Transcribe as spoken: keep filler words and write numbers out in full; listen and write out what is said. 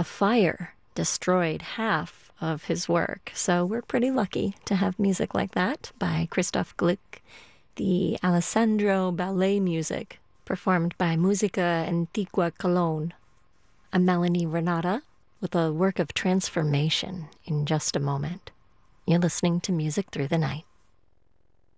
fire destroyed half of his work. So we're pretty lucky to have music like that by Christoph Gluck, the Alessandro ballet music performed by Musica Antigua Cologne, a Melanie Renata with a work of transformation in just a moment. You're listening to Music Through the Night.